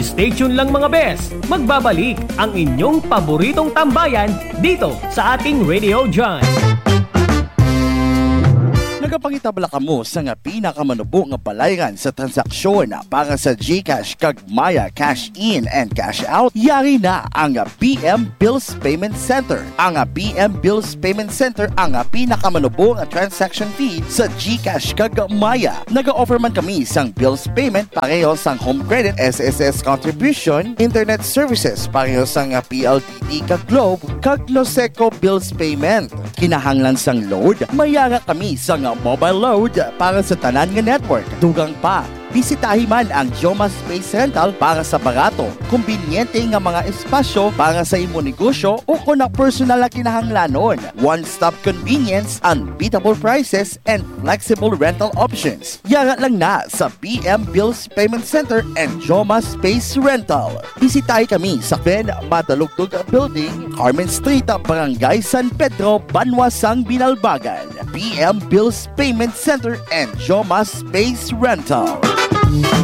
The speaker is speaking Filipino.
Stay tuned lang mga bes, magbabalik ang inyong paboritong tambayan dito sa ating Radio John. Nagapangitabla ka mo sa nga pinakamanubo nga balayran sa transaksyon para sa GCash kag Maya Cash In and Cash Out. Yari na ang BM Bills Payment Center. Ang BM Bills Payment Center ang pinakamanubo nga transaction fee sa GCash kag Maya. Naga-offer man kami sang bills payment pareho sang home credit, SSS contribution, internet services pareho sang PLDT kag Globe kag Noseco bills payment. Kinahanglan sang load, mayara kami sang mobile load para sa tanan nga network. Dugang pa, bisitahin man ang Joma Space Rental para sa barato, kumbinyente nga mga espasyo para sa imo negosyo o kung na personal na kinahanglanon. One-stop convenience, unbeatable prices, and flexible rental options. Yara lang na sa BM Bills Payment Center and Joma Space Rental. Bisitahin kami sa Ben Madalugtog Building, Carmen Street, Barangay San Pedro, Banwasang, Binalbagan. BM Bills Payment Center and Joma Space Rental.